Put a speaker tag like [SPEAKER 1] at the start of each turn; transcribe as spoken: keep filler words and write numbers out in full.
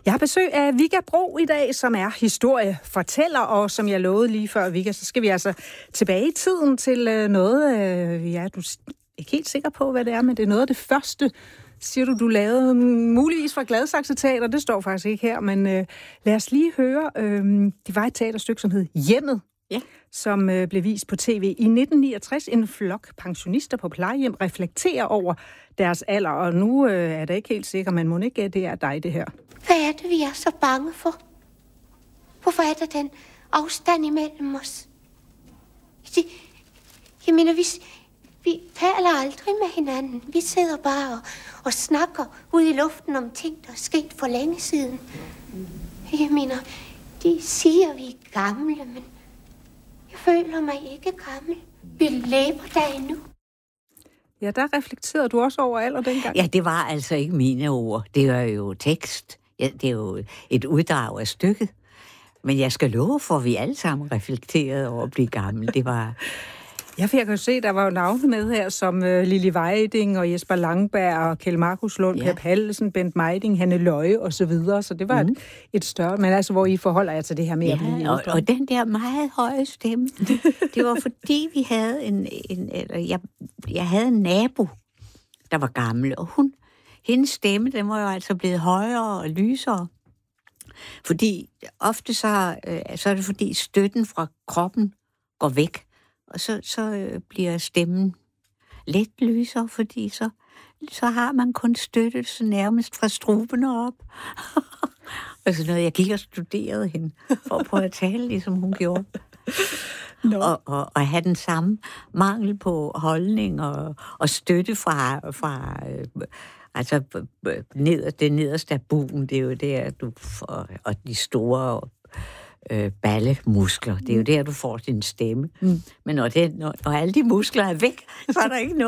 [SPEAKER 1] Jeg har besøg af Vigga Bro i dag, som er historiefortæller, og som jeg lovede lige før, Vigga, så skal vi altså tilbage i tiden til noget, ja, du er ikke helt sikker på, hvad det er, men det er noget af det første, siger du, du lavede muligvis fra Gladsaxe Teater, det står faktisk ikke her, men øh, lad os lige høre, øh, det var et teaterstykke, som hed Hjemmet, ja. som øh, blev vist på tv i nitten niogtres. En flok pensionister på plejehjem reflekterer over deres alder, og nu øh, er det ikke helt sikkert, men må ikke, det er dig, det her.
[SPEAKER 2] Hvad er det, vi er så bange for? Hvorfor er der den afstand imellem os? Det, jeg mener, vi, vi taler aldrig med hinanden. Vi sidder bare og, og snakker ud i luften om ting, der er sket for længe siden. Jeg mener, de siger, at vi er gamle, men jeg føler mig ikke gammel. Vi lever der endnu.
[SPEAKER 1] Ja, der reflekterede du også over alder dengang.
[SPEAKER 3] Ja, det var altså ikke mine ord. Det er jo tekst. Ja, det er jo et uddrag af stykket. Men jeg skal love for, at vi alle sammen reflekterede over at blive gamle. Det var...
[SPEAKER 1] Ja, for jeg kan jo se, der var jo navne med her, som uh, Lili Weiding og Jesper Langberg og Kjeld Markus Lund, ja. Per Pallesen, Bent Meiding, Hanne Løje og så videre. Så det var mm. et, et større, men altså, hvor I forholder jer til det her med
[SPEAKER 3] ja,
[SPEAKER 1] at blive
[SPEAKER 3] og, og den der meget høje stemme, det var fordi, vi havde en, en eller jeg, jeg havde en nabo, der var gammel, og hun, hendes stemme, den var jo altså blevet højere og lysere. Fordi ofte så, øh, så er det fordi støtten fra kroppen går væk, og så, så øh, bliver stemmen lidt lysere, fordi så, så har man kun støttelse nærmest fra strubene op. Og sådan noget. Jeg gik og studerede hende, for at prøve at tale, ligesom hun gjorde. No. Og, og, og have den samme mangel på holdning og, og støtte fra... fra øh, altså, ned, det nederste af bugen, det er jo der, du får, og de store øh, ballemuskler, det er jo der, du får din stemme. Mm. Men når, det, når, når alle de muskler er væk, så er der ikke noget.